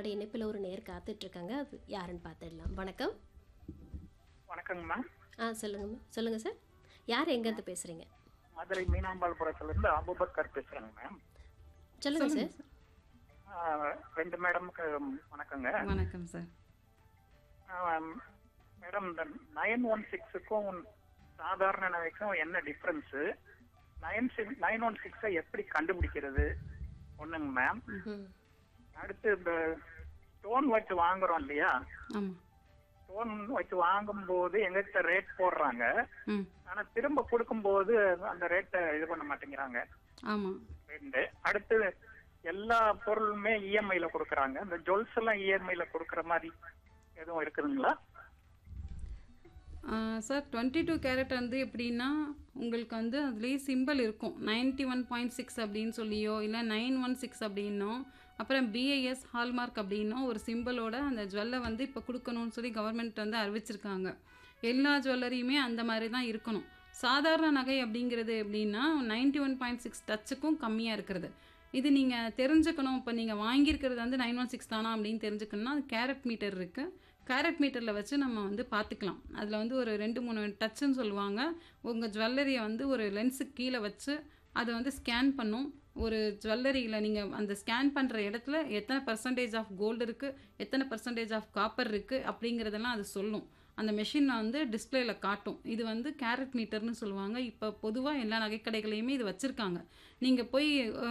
முன்னாடி இணைப்பில் ஒரு நேர் காத்துட்டு இருக்காங்க. அது யாருன்னு பார்த்துடலாம். வணக்கம். வணக்கங்கம்மா. சொல்லுங்கம்மா. சொல்லுங்க சார். யார் எங்கேருந்து பேசுறீங்க? மதுரை மீனாம்பாள்புரத்துலேருந்து அபுபக்கர் பேசுகிறேங்க மேம். சொல்லுங்க சார். ரெண்டு மேடமுக்கு வணக்கங்க. வணக்கம் சார். மேடம், இந்த 916க்கும் சாதாரண நகைக்கும் என்ன டிஃப்ரென்ஸு? 916 எப்படி கண்டுபிடிக்கிறது ஒன்றுங்க மேம். அடுத்து இந்த ஸ்டோன் வச்சு வாங்குறோம் இல்லையா, ஆமாம். ஸ்டோன் வச்சு வாங்கும்போது எங்ககிட்ட ரேட் போடுறாங்க, ம் ஆனா திரும்ப கொடுக்கும்போது அந்த ரேட்டை இது பண்ண மாட்டேங்கிறாங்க. ஆமாம். ரெண்டு. அடுத்து எல்லா பொருளுமே இஎம்ஐல கொடுக்கறாங்க. இந்த ஜுவல்ஸ் எல்லாம் இஎம்ஐல கொடுக்கற மாதிரி எதுவும் இருக்குதுங்களா? சார் 22 கேரட் வந்து எப்படின்னா உங்களுக்கு வந்து அதுலேயே சிம்பிள் இருக்கும். 91.6 அப்படின்னு சொல்லியோ இல்லை 916 அப்படின்னோ, அப்புறம் பிஐஎஸ் ஹால்மார்க் அப்படின்னோ ஒரு சிம்பிளோட அந்த ஜுவல்லை வந்து இப்போ கொடுக்கணும்னு சொல்லி கவர்மெண்ட் வந்து அறிவிச்சிருக்காங்க. எல்லா ஜுவல்லரியுமே அந்த மாதிரி தான் இருக்கணும். சாதாரண நகை அப்படிங்கிறது எப்படின்னா 91.6 டச்சுக்கும் கம்மியாக இருக்கிறது. இது நீங்கள் தெரிஞ்சுக்கணும். இப்போ நீங்கள் வாங்கியிருக்கிறது வந்து 916 தானா அப்படின்னு தெரிஞ்சுக்கணும்னா அது கேரட் மீட்டர் இருக்குது. கேரட் மீட்டரில் வச்சு நம்ம வந்து பார்த்துக்கலாம். அதில் வந்து ஒரு 2-3 டச்சுன்னு சொல்லுவாங்க. உங்கள் ஜுவல்லரியை வந்து ஒரு லென்ஸுக்கு கீழே வச்சு அதை வந்து ஸ்கேன் பண்ணும். ஒரு ஜுவல்லரியில் நீங்கள் அந்த ஸ்கேன் பண்ணுற இடத்துல எத்தனை பர்சன்டேஜ் ஆஃப் கோல்டு இருக்குது, எத்தனை பர்சன்டேஜ் ஆஃப் காப்பர் இருக்குது அப்படிங்கிறதெல்லாம் அது சொல்லும். அந்த மெஷின் வந்து டிஸ்பிளேயில் காட்டும். இது வந்து கேரட் மீட்டர்னு சொல்லுவாங்க. இப்போ பொதுவாக எல்லா நகைக்கடைகளையுமே இது வச்சுருக்காங்க. நீங்கள் போய்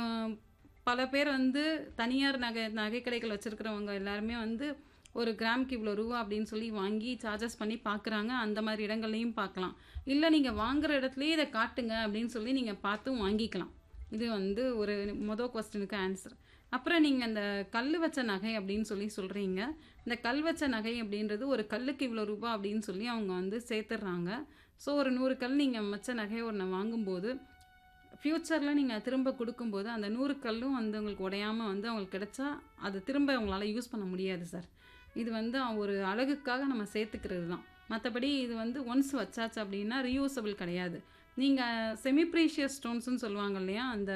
பல பேர் வந்து தனியார் நகைக்கடைகள் வச்சுருக்கிறவங்க எல்லாருமே வந்து ஒரு கிராமுக்கு இவ்வளோ ரூபா அப்படின்னு சொல்லி வாங்கி சார்ஜஸ் பண்ணி பார்க்குறாங்க. அந்த மாதிரி இடங்கள்லையும் பார்க்கலாம். இல்லை நீங்கள் வாங்குகிற இடத்துலையே இதை காட்டுங்க அப்படின்னு சொல்லி நீங்கள் பார்த்தும் வாங்கிக்கலாம். இது வந்து ஒரு மொதல் கொஸ்டினுக்கு ஆன்சர். அப்புறம் நீங்கள் அந்த கல் வச்ச நகை அப்படின்னு சொல்லி சொல்கிறீங்க. இந்த கல் வச்ச நகை அப்படின்றது ஒரு கல்லுக்கு இவ்வளோ ரூபா அப்படின்னு சொல்லி அவங்க வந்து சேர்த்துட்றாங்க. ஸோ ஒரு 100 கல் நீங்கள் வச்ச நகையை ஒன்று வாங்கும்போது ஃப்யூச்சரில் நீங்கள் திரும்ப கொடுக்கும்போது அந்த 100 கல்லும் வந்து உங்களுக்கு உடையாமல் வந்து அவங்களுக்கு கிடைச்சா அது திரும்ப அவங்களால யூஸ் பண்ண முடியாது சார். இது வந்து ஒரு அழகுக்காக நம்ம சேர்த்துக்கிறது தான். மற்றபடி இது வந்து ஒன்ஸ் வச்சாச்சு அப்படின்னா ரீயூசபிள் கிடையாது. நீங்கள் செமி ப்ரீஷியஸ் ஸ்டோன்ஸ்னு சொல்லுவாங்க இல்லையா, அந்த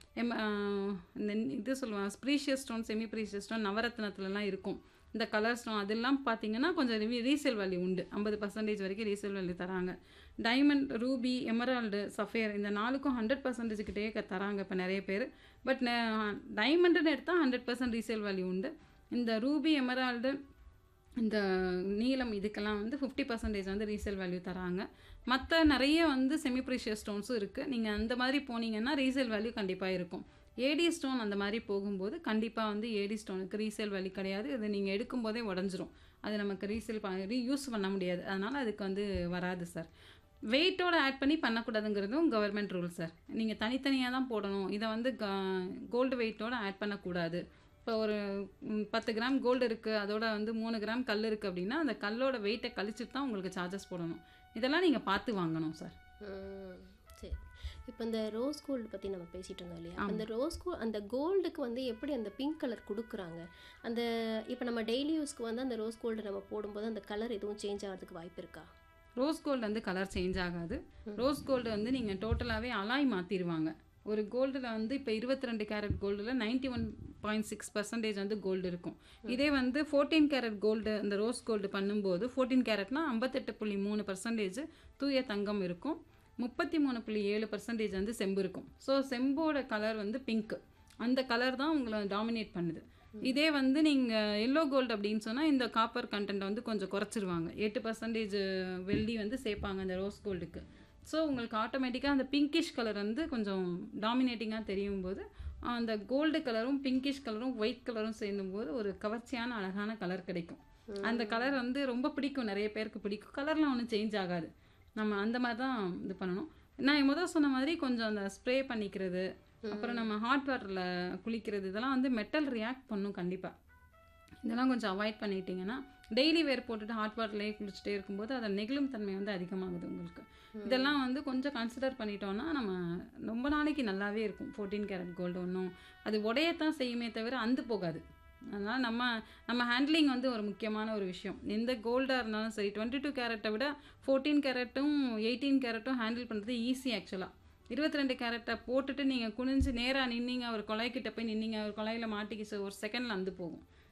இந்த இது சொல்லுவாங்க precious stone, semi precious stone நவரத்னத்துலலாம் இருக்கும். இந்த கலர் ஸ்டோன் அதெல்லாம் பார்த்தீங்கன்னா கொஞ்சம் ரீசேல் வேல்யூ உண்டு. 50% வரைக்கும் ரீசேல் வேல்யூ தராங்க. டைமண்ட், ரூபி, எமரால்டு, சஃபேர் இந்த 4க்கும் 100% கிட்டே தராங்க இப்போ நிறைய பேர். பட் டைமண்டுன்னு எடுத்தால் 100% ரீசேல் வேல்யூ உண்டு. இந்த ரூபி, எமரால்டு, இந்த நீலம் இதுக்கெல்லாம் வந்து 50% வந்து ரீசேல் வேல்யூ தராங்க. மற்ற நிறைய வந்து செமி ப்ரீஷியஸ் ஸ்டோன்ஸும் இருக்குது. நீங்கள் அந்த மாதிரி போனீங்கன்னா ரீசேல் வேல்யூ கண்டிப்பாக இருக்கும். ஏடி ஸ்டோன் அந்த மாதிரி போகும்போது கண்டிப்பாக வந்து ஏடி ஸ்டோனுக்கு ரீசேல் வேல்யூ கிடையாது. இது நீங்கள் எடுக்கும்போதே உடஞ்சிரும். அது நமக்கு யூஸ் பண்ண முடியாது. அதனால் அதுக்கு வந்து வராது சார். வெயிட்டோடு ஆட் பண்ணி பண்ணக்கூடாதுங்கிறதும் கவர்மெண்ட் ரூல் சார். நீங்கள் தனித்தனியாக தான் போடணும். இதை வந்து கோல்டு வெயிட்டோடு ஆட் பண்ணக்கூடாது. இப்போ ஒரு 10 கிராம் கோல்டு இருக்குது, அதோட வந்து 3 கிராம் கல் இருக்குது அப்படின்னா அந்த கல்லோட வெயிட்டை கழிச்சுட்டு தான் உங்களுக்கு சார்ஜஸ் போடணும். இதெல்லாம் நீங்கள் பார்த்து வாங்கணும் சார். சரி. இப்போ இந்த ரோஸ் கோல்டு பற்றி நம்ம பேசிகிட்டு இருந்தோம் இல்லையா, அந்த அந்த கோல்டுக்கு வந்து எப்படி அந்த பிங்க் கலர் கொடுக்குறாங்க? அந்த இப்போ நம்ம டெய்லி யூஸ்க்கு வந்து அந்த ரோஸ் கோல்டு நம்ம போடும்போது அந்த கலர் எதுவும் சேஞ்ச் ஆகிறதுக்கு வாய்ப்பு இருக்கா? ரோஸ் கோல்டு வந்து கலர் சேஞ்ச் ஆகாது. ரோஸ் கோல்டு வந்து நீங்கள் டோட்டலாகவே அலாய் மாற்றிடுவாங்க. ஒரு கோல்டில் வந்து இப்போ 22 கேரட் கோல்டில் 91.6% வந்து கோல்டு இருக்கும். இதே வந்து 14 கேரட் கோல்டு அந்த ரோஸ் கோல்டு பண்ணும்போது 14 கேரட்னா 58.3% தூய தங்கம் இருக்கும். 33.7% வந்து செம்பு இருக்கும். ஸோ செம்போட கலர் வந்து பிங்க். அந்த கலர் தான் உங்களை டாமினேட் பண்ணுது. இதே வந்து நீங்கள் எல்லோ கோல்டு அப்படின்னு சொன்னால் இந்த காப்பர் கண்டென்ட் வந்து கொஞ்சம் குறைச்சிருவாங்க. 8% வெள்ளி வந்து சேர்ப்பாங்க அந்த ரோஸ் கோல்டுக்கு. ஸோ உங்களுக்கு ஆட்டோமேட்டிக்காக அந்த பிங்கிஷ் கலர் வந்து கொஞ்சம் டாமினேட்டிங்காக தெரியும் போது அந்த கோல்டு கலரும் பிங்கிஷ் கலரும் ஒயிட் கலரும் சேர்ந்தும்போது ஒரு கவர்ச்சியான அழகான கலர் கிடைக்கும். அந்த கலர் வந்து ரொம்ப பிடிக்கும், நிறைய பேருக்கு பிடிக்கும். கலர்லாம் ஒன்றும் சேஞ்ச் ஆகாது. நம்ம அந்த மாதிரி தான் இது பண்ணணும். நான் முதல் சொன்ன மாதிரி கொஞ்சம் அந்த ஸ்ப்ரே பண்ணிக்கிறது, அப்புறம் நம்ம ஹாட் வாட்டரில் குளிக்கிறது, இதெல்லாம் வந்து மெட்டல் ரியாக்ட் பண்ணும் கண்டிப்பாக. இதெல்லாம் கொஞ்சம் அவாய்ட் பண்ணிட்டீங்கன்னா டெய்லி வேர் போட்டுட்டு ஹாட் வாட்டர்லேயே குளிச்சுட்டே இருக்கும்போது அதில் நெகிழும் தன்மை வந்து அதிகமாகுது உங்களுக்கு. இதெல்லாம் வந்து கொஞ்சம் கன்சிடர் பண்ணிட்டோன்னா நம்ம ரொம்ப நாளைக்கு நல்லாவே இருக்கும். 14 கேரட் கோல்டு ஒன்றும் அது உடையத்தான் செய்யுமே தவிர அந்து போகாது. அதனால் நம்ம ஹேண்ட்லிங் வந்து ஒரு முக்கியமான ஒரு விஷயம். எந்த கோல்டாக இருந்தாலும் சரி 22 கேரட்டை விட 14 கேரட்டும் 18 கேரட்டும் ஹேண்டில் பண்ணுறது ஈஸி. ஆக்சுவலாக 22 கேரட்டை போட்டுட்டு நீங்கள் குனிஞ்சு நேராக நின்னீங்க, ஒரு குழாய்க்கிட்ட போய் நின்னீங்க, ஒரு குழாயில் மாட்டிக்கிச்சு, ஒரு செகண்டில் அந்து போகும்.